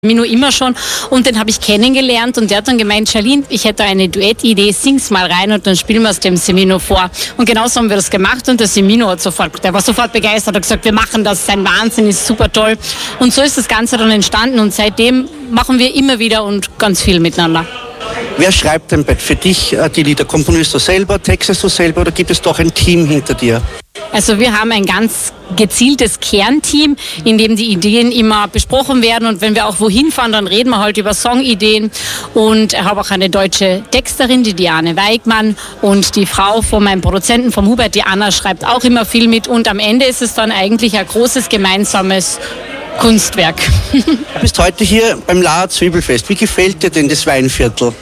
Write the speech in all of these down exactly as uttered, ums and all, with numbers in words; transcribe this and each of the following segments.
Mino immer schon und den habe ich kennengelernt und der hat dann gemeint, Charlene, ich hätte eine Duettidee, sing's mal rein und dann spielen wir es dem Semino vor. Und genauso haben wir das gemacht und der Semino hat sofort, der war sofort begeistert, hat gesagt, wir machen das, sein Wahnsinn ist super toll. Und so ist das Ganze dann entstanden und seitdem machen wir immer wieder und ganz viel miteinander. Wer schreibt denn für dich die Lieder? Komponierst du selber, textest du selber oder gibt es doch ein Team hinter dir? Also wir haben ein ganz gezieltes Kernteam, in dem die Ideen immer besprochen werden und wenn wir auch wohin fahren, dann reden wir halt über Songideen und ich habe auch eine deutsche Texterin, die Diane Weigmann und die Frau von meinem Produzenten, vom Hubert, die Anna, schreibt auch immer viel mit und am Ende ist es dann eigentlich ein großes gemeinsames Kunstwerk. Du bist heute hier beim Laaer Zwiebelfest. Wie gefällt dir denn das Weinviertel?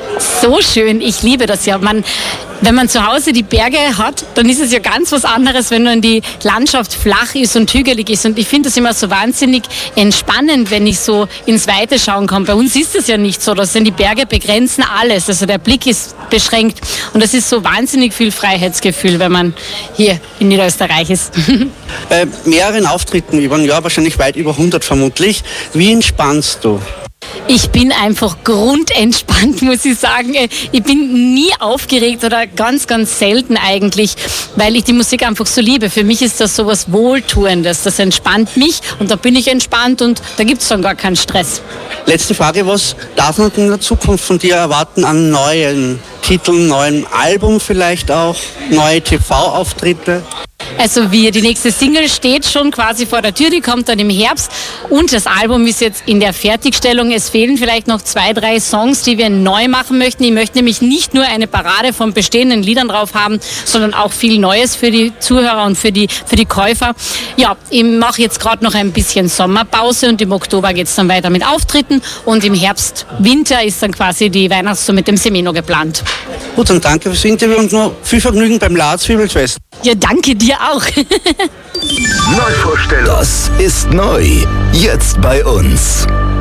So schön, ich liebe das ja. Man, wenn man zu Hause die Berge hat, dann ist es ja ganz was anderes, wenn dann die Landschaft flach ist und hügelig ist. Und ich finde das immer so wahnsinnig entspannend, wenn ich so ins Weite schauen kann. Bei uns ist es ja nicht so, dass die Berge begrenzen alles. Also der Blick ist beschränkt. Und das ist so wahnsinnig viel Freiheitsgefühl, wenn man hier in Niederösterreich ist. Bei mehreren Auftritten über ein Jahr, wahrscheinlich weit über hundert vermutlich. Wie entspannst du? Ich bin einfach grundentspannt, muss ich sagen. Ich bin nie aufgeregt oder ganz, ganz selten eigentlich, weil ich die Musik einfach so liebe. Für mich ist das so was Wohltuendes. Das entspannt mich und da bin ich entspannt und da gibt es dann gar keinen Stress. Letzte Frage, was darf man in der Zukunft von dir erwarten an neuen Titeln, neuen Album vielleicht auch, neue T V-Auftritte? Also wie die nächste Single steht schon quasi vor der Tür, die kommt dann im Herbst und das Album ist jetzt in der Fertigstellung. Es fehlen vielleicht noch zwei, drei Songs, die wir neu machen möchten. Ich möchte nämlich nicht nur eine Parade von bestehenden Liedern drauf haben, sondern auch viel Neues für die Zuhörer und für die, für die Käufer. Ja, ich mache jetzt gerade noch ein bisschen Sommerpause und im Oktober geht es dann weiter mit Auftritten und im Herbst, Winter ist dann quasi die Weihnachtstour mit dem Semino geplant. Gut, dann danke fürs Interview und noch viel Vergnügen beim Laaer Zwiebelfest. Ja, danke dir auch. Neuvorstellung. Das ist neu. Jetzt bei uns.